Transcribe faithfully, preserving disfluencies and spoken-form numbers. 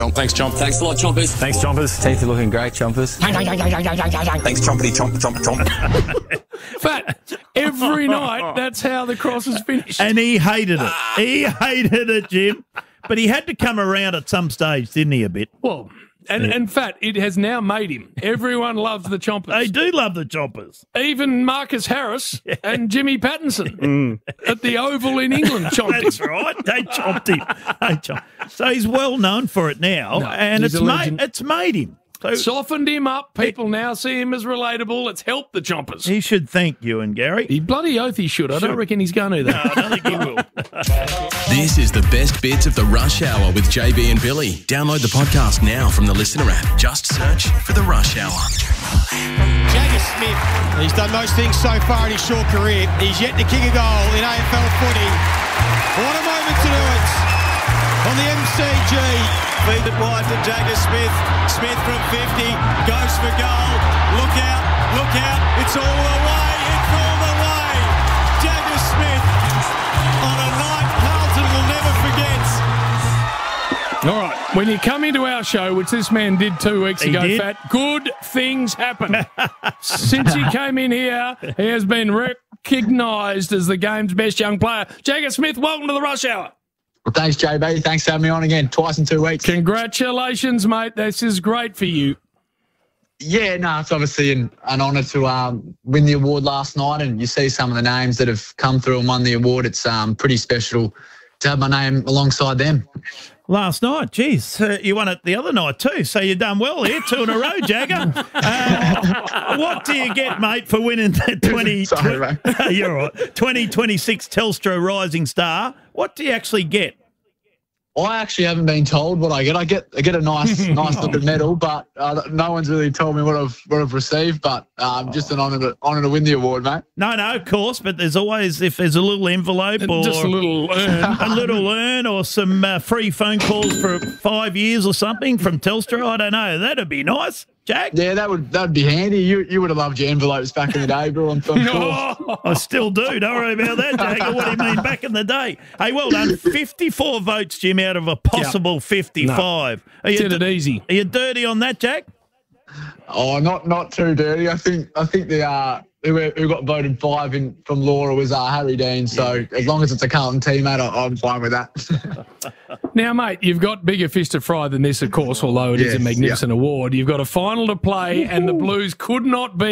Thanks, Chomp. Thanks a lot, Chompers. Thanks, Chompers. Teeth are looking great, Chompers. Thanks, Chompity, Chomp, Chomp, Chomp. Fat, every night, that's how the cross is finished. And he hated it. He hated it, Jim. But he had to come around at some stage, didn't he, a bit? Well, and, Yeah. and Fat, it has now made him. Everyone loves the Chompers. They do love the Chompers. Even Marcus Harris and Jimmy Pattinson at the Oval in England chomped him. That's right. They chomped him. They chomped. So he's well known for it now, No, and he's it's a made, legend. it's made him. So Softened him up. People now see him as relatable. It's helped the Chompers. he should thank you and Gary. He bloody oath he should. I don't reckon he's going to, though. I don't think he will. This is the best bits of the Rush Hour with J B and Billy. Download the podcast now from the Listener app. Just search for the Rush Hour. Jagger Smith, he's done most things so far in his short career. He's yet to kick a goal in A F L footy. What a moment to do it on the M C G. Feed it wide to Jagger Smith. Smith from fifty goes for goal. Look out, look out. It's all the way. It's all the way. Jagger Smith on a night Carlton will never forget. All right. When you come into our show, which this man did two weeks He ago, did. Fat, good things happen. Since he came in here, he has been recognised as the game's best young player. Jagger Smith, welcome to the Rush Hour. Well, thanks, J B. Thanks for having me on again, twice in two weeks. Congratulations, mate. This is great for you. Yeah, no, it's obviously an, an honour to um, win the award last night, and you see some of the names that have come through and won the award. It's um, pretty special to have my name alongside them. Last night, geez, uh, you won it the other night too, so you've done well here, two in a row, Jagger. Uh, what do you get, mate, for winning the twenty? Sorry, mate. You're all right. twenty twenty-six Telstra Rising Star? What do you actually get? I actually haven't been told what I get. I get I get a nice nice looking medal, but uh, no one's really told me what I've what I've received. But um, just an honour to honour to win the award, mate. No, no, of course, but there's always, if there's a little envelope or Just a little urn. a little urn or some uh, free phone calls for five years or something from Telstra, I don't know. That'd be nice, Jack. Yeah, that would that'd be handy. You you would have loved your envelopes back in the day, Bill. I'm sure. Oh, I still do. Don't worry about that, Jagger. What do you mean back in the day? Hey, well done. fifty-four votes, Jim, out of a possible fifty-five. Are, you did it easy. are you dirty on that, Jack? Oh, not not too dirty. I think I think the uh, who, who got voted five in from Laura was uh, Harry Dean. So as long as it's a Carlton teammate, I, I'm fine with that. Now, mate, you've got bigger fish to fry than this, of course, although it is Yes, a magnificent award. You've got a final to play, and the Blues could not be